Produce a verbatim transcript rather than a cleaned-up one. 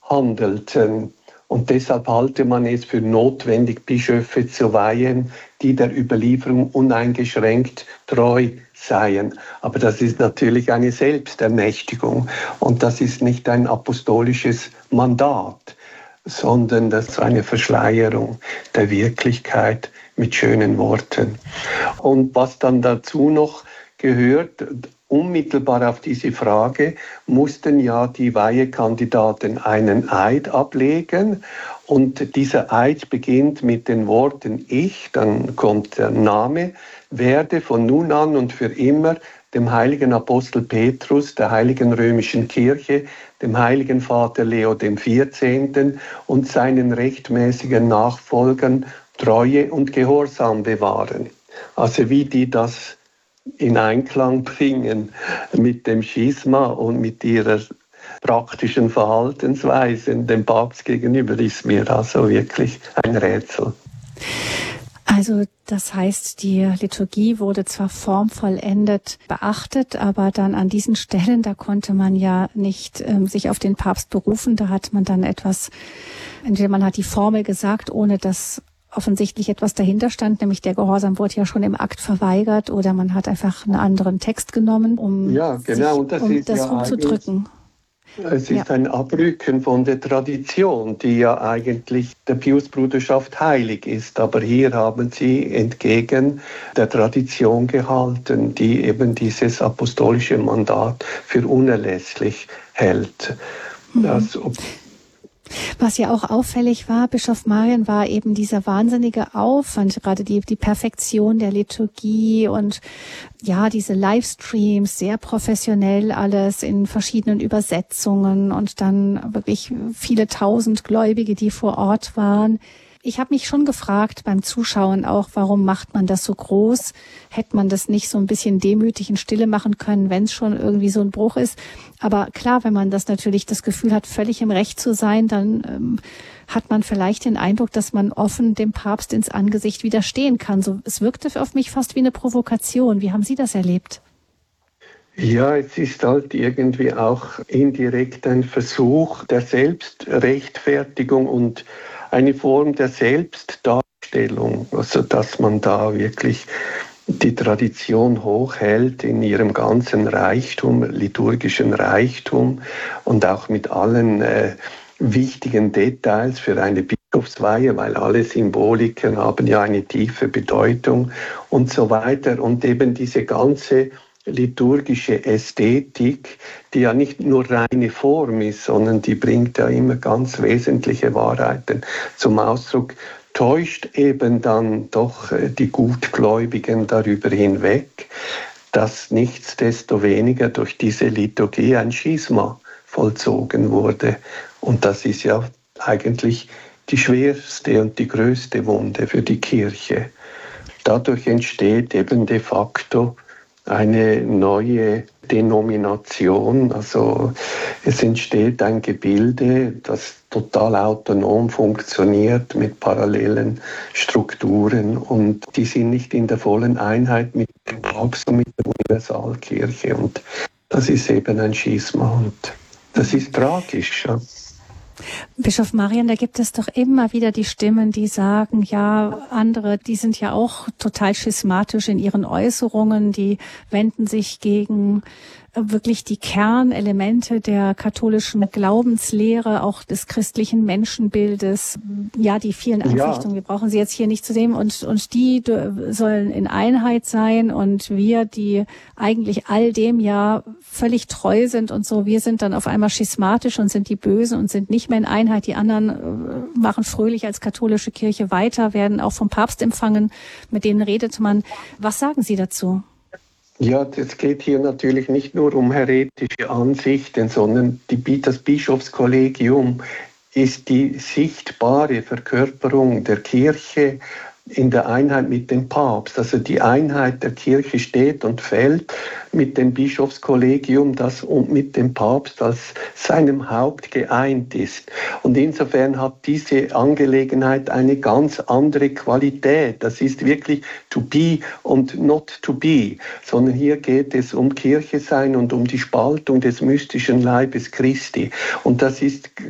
handelten. Und deshalb halte man es für notwendig, Bischöfe zu weihen, die der Überlieferung uneingeschränkt treu seien. Aber das ist natürlich eine Selbstermächtigung und das ist nicht ein apostolisches Mandat, sondern das ist eine Verschleierung der Wirklichkeit mit schönen Worten. Und was dann dazu noch gehört, unmittelbar auf diese Frage mussten ja die Weihekandidaten einen Eid ablegen und dieser Eid beginnt mit den Worten Ich, dann kommt der Name, werde von nun an und für immer dem heiligen Apostel Petrus, der heiligen römischen Kirche, dem heiligen Vater Leo dem vierzehnten und seinen rechtmäßigen Nachfolgern Treue und Gehorsam bewahren. Also wie die das in Einklang bringen mit dem Schisma und mit ihrer praktischen Verhaltensweise dem Papst gegenüber, ist mir also wirklich ein Rätsel. Also das heißt, die Liturgie wurde zwar formvollendet beachtet, aber dann an diesen Stellen, da konnte man ja nicht ähm, sich auf den Papst berufen. Da hat man dann etwas, entweder man hat die Formel gesagt, ohne dass offensichtlich etwas dahinter stand, nämlich der Gehorsam wurde ja schon im Akt verweigert, oder man hat einfach einen anderen Text genommen, um, ja, genau. sich, Und das, um ist das ja rumzudrücken. Es ist ja ein Abrücken von der Tradition, die ja eigentlich der Piusbruderschaft heilig ist. Aber hier haben sie entgegen der Tradition gehalten, die eben dieses apostolische Mandat für unerlässlich hält. Mhm. Also, Was ja auch auffällig war, Bischof Marian, war eben dieser wahnsinnige Aufwand, gerade die, die Perfektion der Liturgie und ja, diese Livestreams, sehr professionell alles in verschiedenen Übersetzungen und dann wirklich viele tausend Gläubige, die vor Ort waren. Ich habe mich schon gefragt beim Zuschauen auch, warum macht man das so groß? Hätte man das nicht so ein bisschen demütig in Stille machen können, wenn es schon irgendwie so ein Bruch ist? Aber klar, wenn man das natürlich das Gefühl hat, völlig im Recht zu sein, dann ähm, hat man vielleicht den Eindruck, dass man offen dem Papst ins Angesicht widerstehen kann. So, es wirkte auf mich fast wie eine Provokation. Wie haben Sie das erlebt? Ja, es ist halt irgendwie auch indirekt ein Versuch der Selbstrechtfertigung und eine Form der Selbstdarstellung, also dass man da wirklich die Tradition hochhält in ihrem ganzen Reichtum, liturgischen Reichtum und auch mit allen äh, wichtigen Details für eine Bischofsweihe, weil alle Symboliken haben ja eine tiefe Bedeutung und so weiter. Und eben diese ganze liturgische Ästhetik, die ja nicht nur reine Form ist, sondern die bringt ja immer ganz wesentliche Wahrheiten zum Ausdruck, täuscht eben dann doch die Gutgläubigen darüber hinweg, dass nichtsdestoweniger durch diese Liturgie ein Schisma vollzogen wurde. Und das ist ja eigentlich die schwerste und die größte Wunde für die Kirche. Dadurch entsteht eben de facto eine neue Denomination, also es entsteht ein Gebilde, das total autonom funktioniert mit parallelen Strukturen und die sind nicht in der vollen Einheit mit dem Papst und mit der Universalkirche und das ist eben ein Schisma und das ist tragisch. Ja. Bischof Marian, da gibt es doch immer wieder die Stimmen, die sagen, ja, andere, die sind ja auch total schismatisch in ihren Äußerungen, die wenden sich gegen wirklich die Kernelemente der katholischen Glaubenslehre, auch des christlichen Menschenbildes, ja, die vielen Anfechtungen, ja. Wir brauchen sie jetzt hier nicht zu sehen, und, und die sollen in Einheit sein und wir, die eigentlich all dem ja völlig treu sind und so, wir sind dann auf einmal schismatisch und sind die Bösen und sind nicht mehr in Einheit. Die anderen machen fröhlich als katholische Kirche weiter, werden auch vom Papst empfangen, mit denen redet man. Was sagen Sie dazu? Ja, es geht hier natürlich nicht nur um heretische Ansichten, sondern die, das Bischofskollegium ist die sichtbare Verkörperung der Kirche in der Einheit mit dem Papst. Also die Einheit der Kirche steht und fällt mit dem Bischofskollegium, das mit dem Papst als seinem Haupt geeint ist. Und insofern hat diese Angelegenheit eine ganz andere Qualität. Das ist wirklich to be und not to be, sondern hier geht es um Kirche sein und um die Spaltung des mystischen Leibes Christi. Und das ist